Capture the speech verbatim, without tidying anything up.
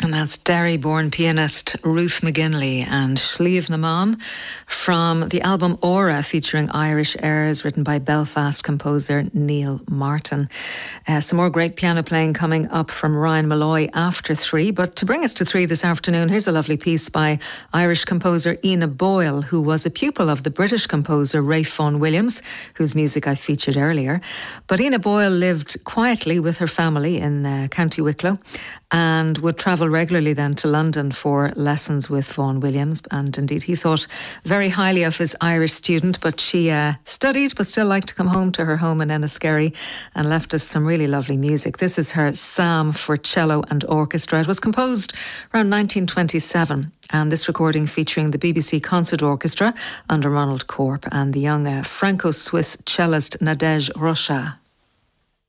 And that's Derry-born pianist Ruth McGinley and Sliabh na Mban from the album Aura, featuring Irish airs written by Belfast composer Neil Martin. Uh, some more great piano playing coming up from Ryan Malloy after three. But to bring us to three this afternoon, here's a lovely piece by Irish composer Ina Boyle, who was a pupil of the British composer Ralph Vaughan Williams, whose music I featured earlier. But Ina Boyle lived quietly with her family in uh, County Wicklow and would travel regularly then to London for lessons with Vaughan Williams. And indeed, he thought very highly of his Irish student, but she uh, studied but still liked to come home to her home in Enniskerry and left us some really lovely music. This is her Psalm for cello and orchestra. It was composed around nineteen twenty-seven, and this recording featuring the B B C Concert Orchestra under Ronald Corp and the young uh, Franco-Swiss cellist Nadège Rocha.